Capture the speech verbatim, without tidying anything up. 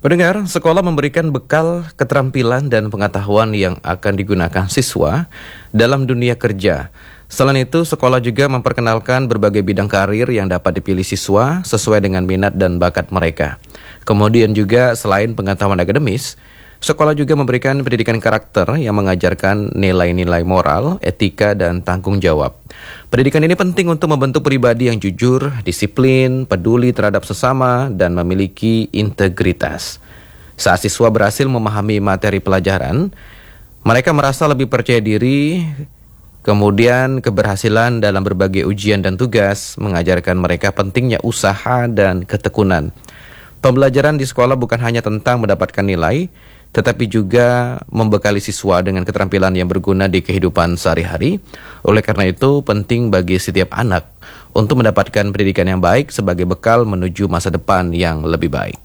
Pendengar, sekolah memberikan bekal keterampilan dan pengetahuan yang akan digunakan siswa dalam dunia kerja. Selain itu, sekolah juga memperkenalkan berbagai bidang karir yang dapat dipilih siswa sesuai dengan minat dan bakat mereka. Kemudian juga selain pengetahuan akademis, sekolah juga memberikan pendidikan karakter yang mengajarkan nilai-nilai moral, etika, dan tanggung jawab. Pendidikan ini penting untuk membentuk pribadi yang jujur, disiplin, peduli terhadap sesama, dan memiliki integritas. Saat siswa berhasil memahami materi pelajaran, mereka merasa lebih percaya diri. Kemudian keberhasilan dalam berbagai ujian dan tugas mengajarkan mereka pentingnya usaha dan ketekunan. Pembelajaran di sekolah bukan hanya tentang mendapatkan nilai, tetapi juga membekali siswa dengan keterampilan yang berguna di kehidupan sehari-hari. Oleh karena itu, penting bagi setiap anak untuk mendapatkan pendidikan yang baik sebagai bekal menuju masa depan yang lebih baik.